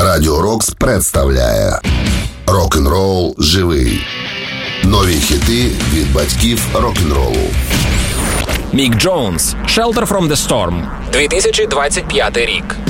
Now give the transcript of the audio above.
Радіо Рокс представляє Рок-н-рол живий. Нові хіти від батьків рок-н-ролу. Мік Джонс, Shelter from the Storm, 2025 рік.